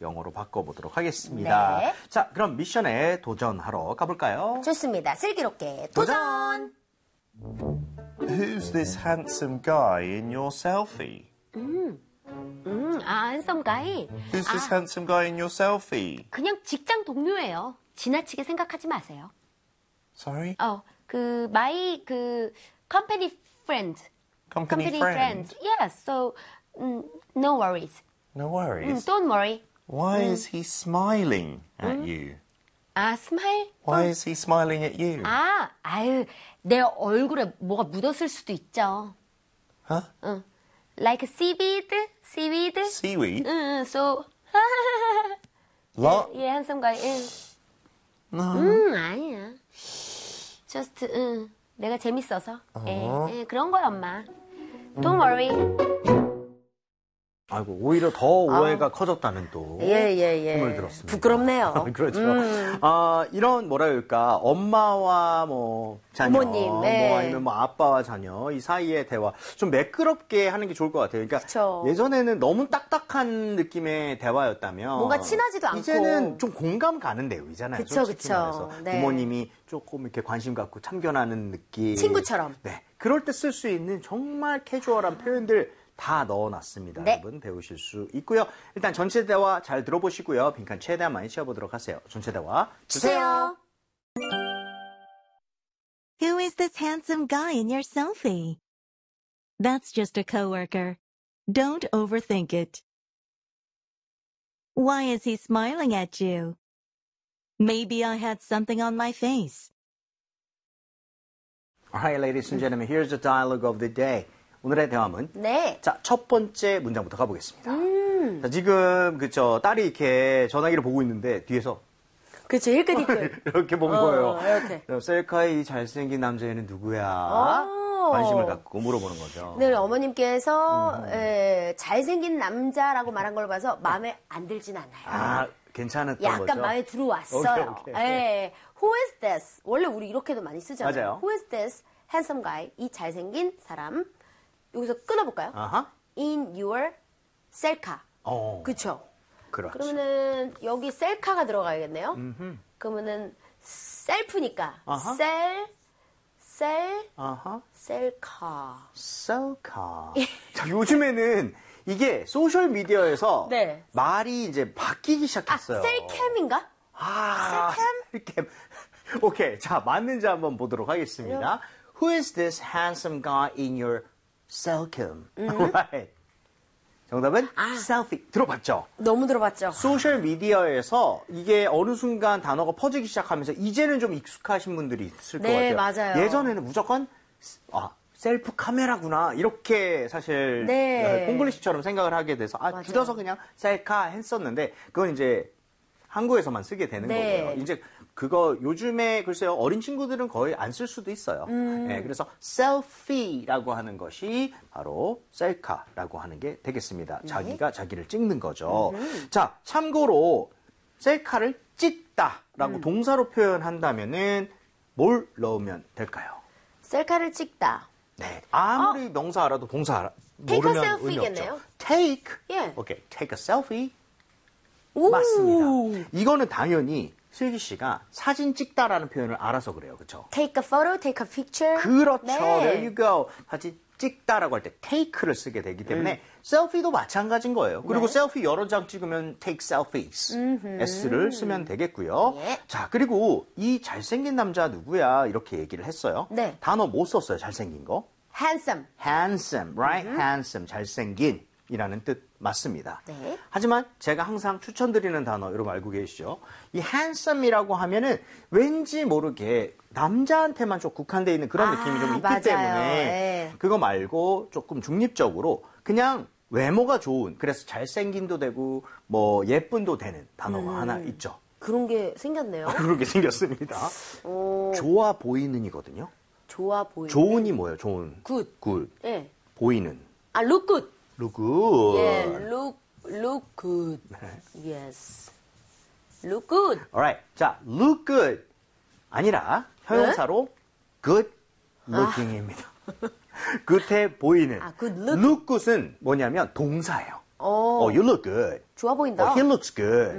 영어로 바꿔보도록 하겠습니다. 네. 자, 그럼 미션에 도전하러 가볼까요? 좋습니다. 슬기롭게 도전! Who's this handsome guy in your selfie? handsome guy. Who's this handsome guy in your selfie? 그냥 직장 동료예요. 지나치게 생각하지 마세요. Sorry? my company friend. Company friend? Yes, so no worries. No worries. Don't worry. Why is he smiling at you? 스마일? Why is he smiling at you? 내 얼굴에 뭐가 묻었을 수도 있죠. Huh? Like seaweed? Seaweed? So. What? Yeah, handsome guy. No. 아니야. Just, 내가 재밌어서. 그런 거야, 엄마. Don't worry. 아이고, 오히려 더 오해가 커졌다는 또 힘을 들었습니다. 부끄럽네요. 그렇죠. 이런 뭐라 그럴까, 엄마와 뭐 자녀, 부모님, 뭐 아니면 뭐 아빠와 자녀 이 사이의 대화 좀 매끄럽게 하는 게 좋을 것 같아요. 그러니까 그쵸. 예전에는 너무 딱딱한 느낌의 대화였다면 뭔가 친하지도 않고 이제는 좀 공감 가는 내용이잖아요. 그쵸, 솔직히 그쵸. 말해서 네. 부모님이 조금 이렇게 관심 갖고 참견하는 느낌, 친구처럼. 네, 그럴 때 쓸 수 있는 정말 캐주얼한 표현들. 다 넣어놨습니다. 네. 여러분 배우실 수 있고요. 일단 전체 대화 잘 들어보시고요. 빈칸 최대한 많이 채워보도록 하세요. 전체 대화 주세요. Who is this handsome guy in your selfie? That's just a coworker. Don't overthink it. Why is he smiling at you? Maybe I had something on my face. Alright, ladies and gentlemen, here's the dialogue of the day. 오늘의 대화문. 네. 자, 첫 번째 문장부터 가보겠습니다. 자, 지금 그쵸 딸이 이렇게 전화기를 보고 있는데 뒤에서 그렇죠. 힐끗힐끗. 이렇게 본 거예요. 이렇게. 셀카의 이 잘생긴 남자애는 누구야? 관심을 갖고 물어보는 거죠. 네, 어머님께서 잘생긴 남자라고 말한 걸 봐서 마음에 안 들진 않아요. 괜찮았던 약간 거죠? 마음에 들어왔어요. 오케이. 예. Who is this? 원래 우리 이렇게도 많이 쓰잖아요. 맞아요. Who is this handsome guy? 이 잘생긴 사람. 여기서 끊어볼까요? In your 셀카. 그쵸? 그렇죠. 그러면은 여기 셀카가 들어가야겠네요. 그러면은 셀프니까 셀카. 자, 요즘에는 이게 소셜 미디어에서 네. 말이 이제 바뀌기 시작했어요. 셀캠인가? 셀캠. 오케이. 자, 맞는지 한번 보도록 하겠습니다. Who is this handsome guy in your cellcam? Right. 정답은 selfie. 들어봤죠? 너무 들어봤죠. 소셜 미디어에서 이게 어느 순간 단어가 퍼지기 시작하면서 이제는 좀 익숙하신 분들이 있을 것 같아요. 네, 맞아요. 예전에는 무조건 셀프 카메라구나 이렇게 사실 네. 콩글리시처럼 생각을 하게 돼서 줄여서 그냥 셀카 했었는데 그건 이제 한국에서만 쓰게 되는 거고요. 이제 그거 요즘에 글쎄요 어린 친구들은 거의 안 쓸 수도 있어요. 네, 그래서 셀피라고 하는 것이 바로 셀카라고 하는 게 되겠습니다. 자기가 자기를 찍는 거죠. 자, 참고로 셀카를 찍다라고 동사로 표현한다면은 뭘 넣으면 될까요? 셀카를 찍다. 네, 아무리 명사 알아도 동사 Take a 모르면 selfie겠네요. 의미 없죠. Take. 예. 오케이, take a selfie. 오. 맞습니다. 이거는 당연히 슬기 씨가 사진 찍다라는 표현을 알아서 그래요. 그렇죠? Take a photo, take a picture. 그렇죠. 네. There you go. 사진 찍다라고 할 때 take를 쓰게 되기 때문에 셀피도 마찬가지인 거예요. 그리고 셀피 여러 장 찍으면 take selfies. S를 쓰면 되겠고요. 예. 자, 그리고 이 잘생긴 남자 누구야? 이렇게 얘기를 했어요. 네. 단어 못 썼어요. 잘생긴 거. handsome. handsome, right? handsome, 잘생긴 이라는 뜻 맞습니다. 네. 하지만 제가 항상 추천드리는 단어 여러분 알고 계시죠? 이 handsome이라고 하면은 왠지 모르게 남자한테만 좀 국한되어 있는 그런 느낌이 좀 있기 맞아요. 때문에 네. 그거 말고 조금 중립적으로 그냥 외모가 좋은 그래서 잘생긴도 되고 뭐 예쁜도 되는 단어가 하나 있죠. 그런 게 생겼네요. 그렇게 생겼습니다. 좋아 보이는이거든요. 좋아 보이는. 좋은이 뭐예요? 좋은. good. good. 예. 보이는. look good. look good. 예, look good. Yes. look good. Alright. 자, look good. 아니라 형용사로 good looking입니다. 굿해 보이는. good look. look good은 뭐냐면 동사예요. Oh, you look good. 좋아 보인다. He looks good.